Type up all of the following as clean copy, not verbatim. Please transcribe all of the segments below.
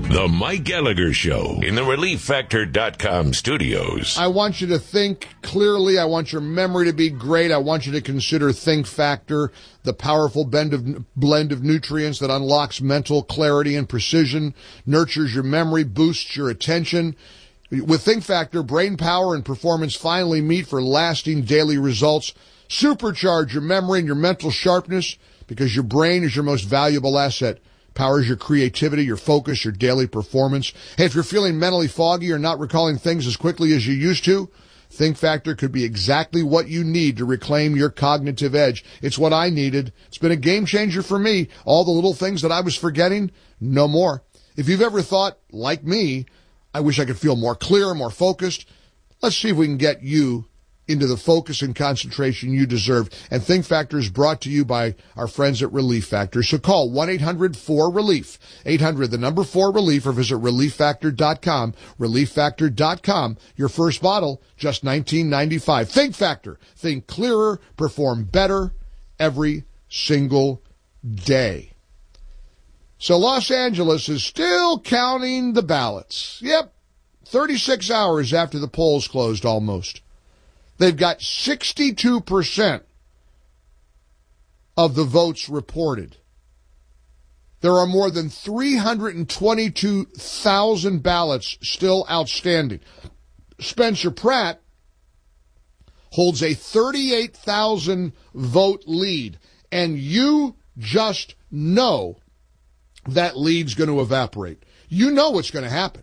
The Mike Gallagher Show in the ReliefFactor.com studios. I want you to think clearly. I want your memory to be great. I want you to consider Think Factor, the powerful blend of nutrients that unlocks mental clarity and precision, nurtures your memory, boosts your attention. With Think Factor, brain power and performance finally meet for lasting daily results. Supercharge your memory and your mental sharpness because your brain is your most valuable asset. Powers your creativity, your focus, your daily performance. Hey, if you're feeling mentally foggy or not recalling things as quickly as you used to, Think Factor could be exactly what you need to reclaim your cognitive edge. It's what I needed. It's been a game changer for me. All the little things that I was forgetting, no more. If you've ever thought, like me, I wish I could feel more clear, more focused, let's see if we can get you into the focus and concentration you deserve. And Think Factor is brought to you by our friends at Relief Factor. So call 1-800-4RELIEF, 800, the number 4RELIEF, or visit ReliefFactor.com, ReliefFactor.com. Your first bottle, just $19.95. Think Factor. Think clearer, perform better every single day. So Los Angeles is still counting the ballots. Yep, 36 hours after the polls closed almost. They've got 62% of the votes reported. There are more than 322,000 ballots still outstanding. Spencer Pratt holds a 38,000 vote lead, and you just know that lead's going to evaporate. You know what's going to happen.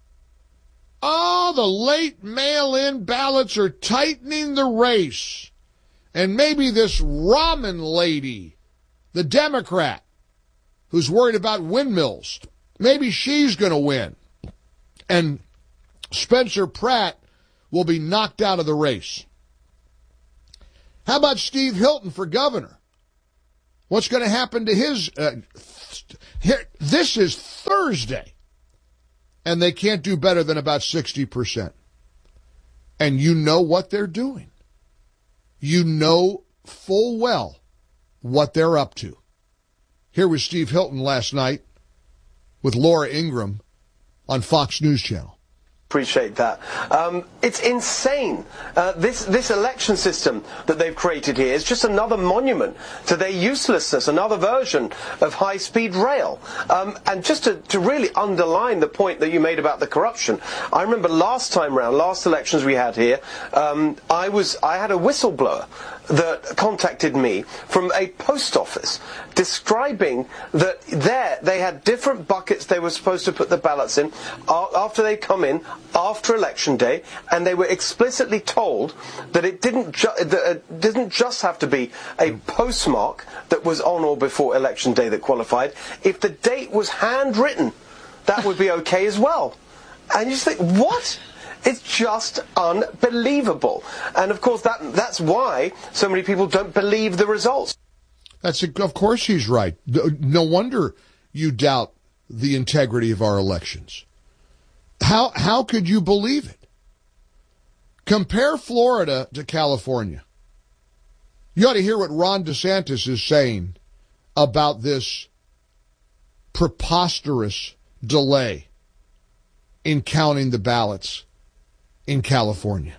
Oh, the late mail-in ballots are tightening the race. And maybe this ramen lady, the Democrat, who's worried about windmills, maybe she's going to win. And Spencer Pratt will be knocked out of the race. How about Steve Hilton for governor? What's going to happen to his... This is Thursday. And they can't do better than about 60%. And you know what they're doing. You know full well what they're up to. Here was Steve Hilton last night with Laura Ingraham on Fox News Channel. Appreciate that. It's insane. This election system that they've created here is just another monument to their uselessness, another version of high-speed rail. And just to really underline the point that you made about the corruption, I remember last elections we had here, I had a whistleblower that contacted me from a post office describing that they had different buckets they were supposed to put the ballots in after they come in after election day, and they were explicitly told that it didn't just have to be a postmark that was on or before election day that qualified. If the date was handwritten, that would be okay as well. And you just think, what? It's just unbelievable. And of course, that's why so many people don't believe the results. Of course he's right. No wonder you doubt the integrity of our elections. How could you believe it? Compare Florida to California. You ought to hear what Ron DeSantis is saying about this preposterous delay in counting the ballots in California.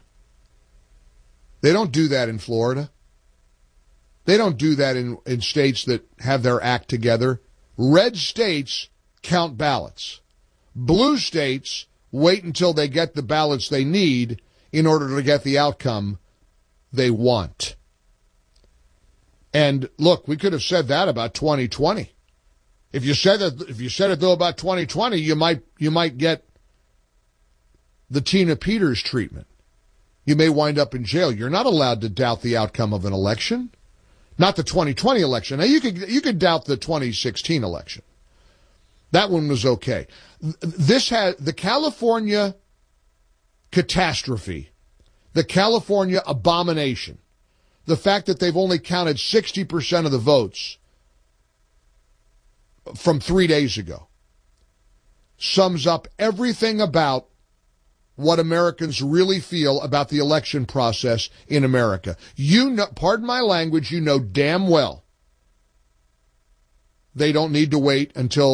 They don't do that in Florida. They don't do that in states that have their act together. Red states count ballots. Blue states wait until they get the ballots they need in order to get the outcome they want. And look, we could have said that about 2020. If you said it though about 2020, you might get the Tina Peters treatment. You may wind up in jail. You're not allowed to doubt the outcome of an election. Not the 2020 election. Now, you could doubt the 2016 election. That one was okay. This had the California catastrophe, the California abomination, the fact that they've only counted 60% of the votes from 3 days ago, sums up everything about what Americans really feel about the election process in America. You know, pardon my language, you know damn well they don't need to wait until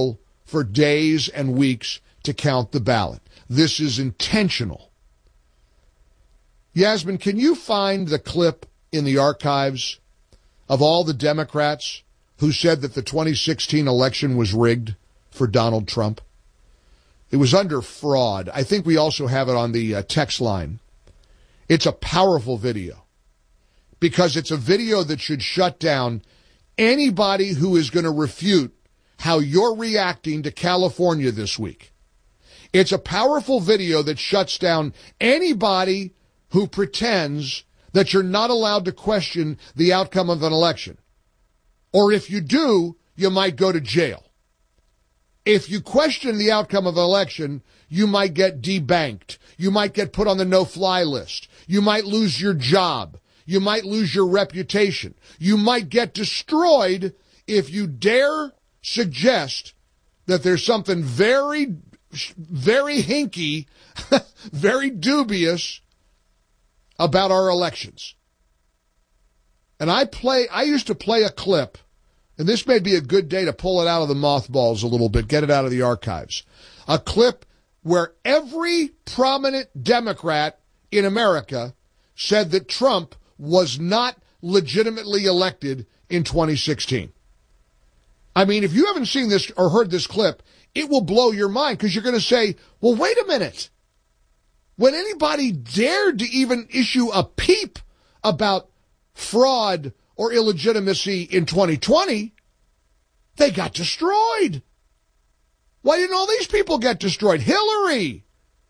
for days and weeks to count the ballot. This is intentional. Yasmin, can you find the clip in the archives of all the Democrats who said that the 2016 election was rigged for Donald Trump? It was under fraud. I think we also have it on the text line. It's a powerful video because it's a video that should shut down anybody who is going to refute how you're reacting to California this week. It's a powerful video that shuts down anybody who pretends that you're not allowed to question the outcome of an election. Or if you do, you might go to jail. If you question the outcome of an election, you might get debanked. You might get put on the no-fly list. You might lose your job. You might lose your reputation. You might get destroyed if you dare suggest that there's something very, very hinky, very dubious about our elections. And I used to play a clip, and this may be a good day to pull it out of the mothballs a little bit, get it out of the archives. A clip where every prominent Democrat in America said that Trump was not legitimately elected in 2016. I mean, if you haven't seen this or heard this clip, it will blow your mind because you're going to say, well, wait a minute. When anybody dared to even issue a peep about fraud or illegitimacy in 2020, they got destroyed. Why didn't all these people get destroyed? Hillary,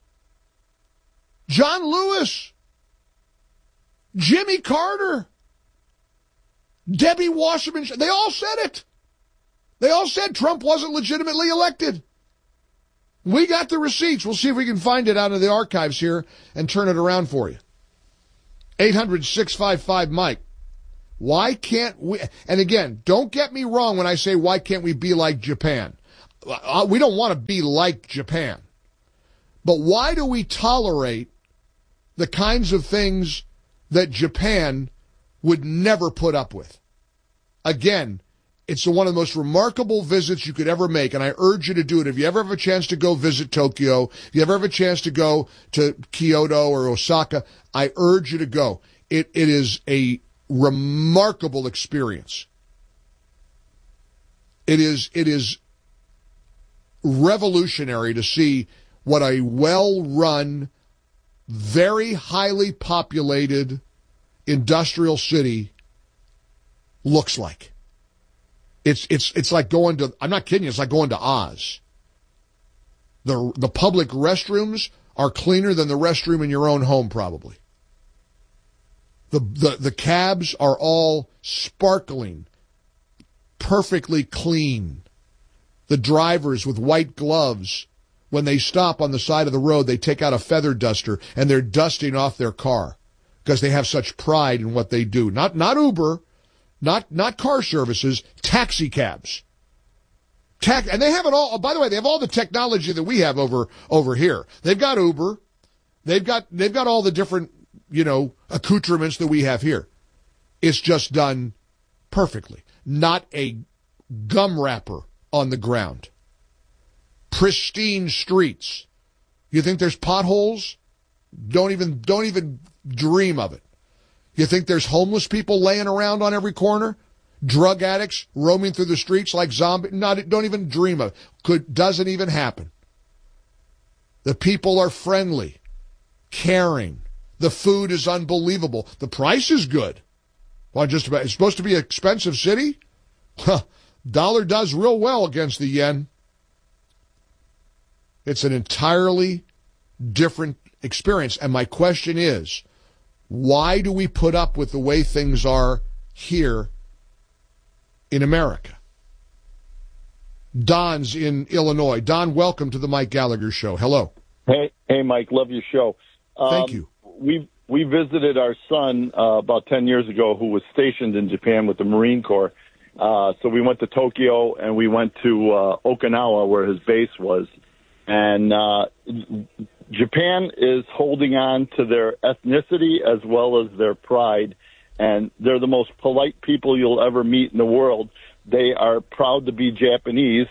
John Lewis, Jimmy Carter, Debbie Wasserman, they all said it. They all said Trump wasn't legitimately elected. We got the receipts. We'll see if we can find it out of the archives here and turn it around for you. 800-655-MIKE. Why can't we? And again, don't get me wrong when I say why can't we be like Japan? We don't want to be like Japan. But why do we tolerate the kinds of things that Japan would never put up with? Again, it's one of the most remarkable visits you could ever make, and I urge you to do it. If you ever have a chance to go visit Tokyo, if you ever have a chance to go to Kyoto or Osaka, I urge you to go. It is a remarkable experience. It is revolutionary to see what a well-run, very highly populated industrial city looks like. It's like going to, I'm not kidding you, it's like going to Oz. The public restrooms are cleaner than the restroom in your own home, probably. The cabs are all sparkling, perfectly clean. The drivers with white gloves, when they stop on the side of the road, they take out a feather duster and they're dusting off their car because they have such pride in what they do. Not Uber, not car services, taxi cabs. And they have it all. By the way, they have all the technology that we have over here. They've got Uber. They've got all the different, accoutrements that we have here. It's just done perfectly. Not a gum wrapper on the ground. Pristine streets. You think there's potholes? Don't even dream of it. You think there's homeless people laying around on every corner? Drug addicts roaming through the streets like zombies? Don't even dream of it. Doesn't even happen. The people are friendly, caring. The food is unbelievable. The price is good. Well, it's supposed to be an expensive city? Dollar does real well against the yen. It's an entirely different experience. And my question is, why do we put up with the way things are here in America? Don's in Illinois. Don, welcome to the Mike Gallagher Show. Hello. Hey, Mike. Love your show. Thank you. We visited our son about 10 years ago who was stationed in Japan with the Marine Corps. So we went to Tokyo and we went to Okinawa where his base was. And Japan is holding on to their ethnicity as well as their pride, and they're the most polite people you'll ever meet in the world. They are proud to be Japanese,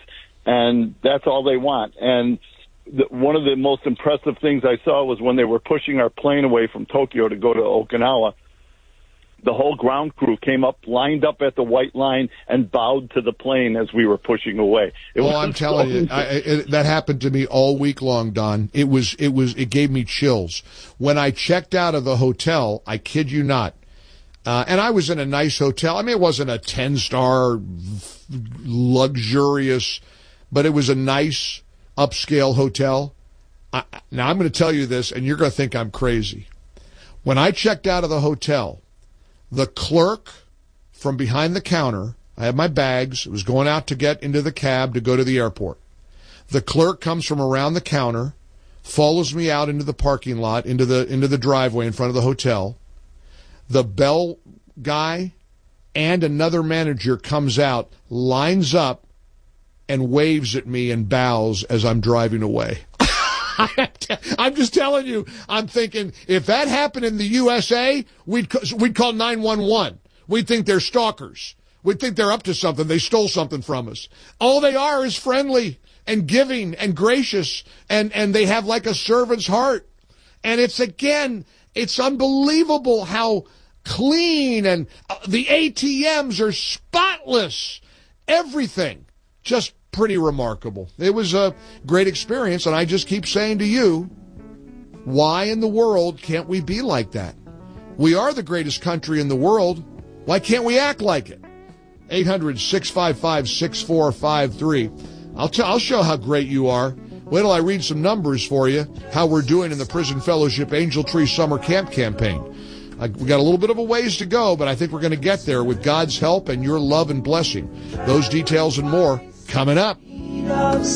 and that's all they want. And one of the most impressive things I saw was when they were pushing our plane away from Tokyo to go to Okinawa, the whole ground crew came up, lined up at the white line, and bowed to the plane as we were pushing away. I'm telling you, that happened to me all week long, Don. It gave me chills. When I checked out of the hotel, I kid you not, and I was in a nice hotel. I mean, it wasn't a 10-star luxurious, but it was a nice upscale hotel. Now, I'm going to tell you this, and you're going to think I'm crazy. When I checked out of the hotel, the clerk from behind the counter, I had my bags, I was going out to get into the cab to go to the airport. The clerk comes from around the counter, follows me out into the parking lot, into the driveway in front of the hotel. The bell guy and another manager comes out, lines up, and waves at me and bows as I'm driving away. I'm just telling you, I'm thinking, if that happened in the USA, we'd call 911. We'd think they're stalkers. We'd think they're up to something. They stole something from us. All they are is friendly and giving and gracious, and they have like a servant's heart. And it's unbelievable how clean, and the ATMs are spotless. Everything. Just pretty remarkable. It was a great experience, and I just keep saying to you, why in the world can't we be like that? We are the greatest country in the world. Why can't we act like it? 800-655-6453. I'll show how great you are. Wait till I read some numbers for you, how we're doing in the Prison Fellowship Angel Tree Summer Camp campaign. We got a little bit of a ways to go, but I think we're going to get there with God's help and your love and blessing. Those details and more coming up.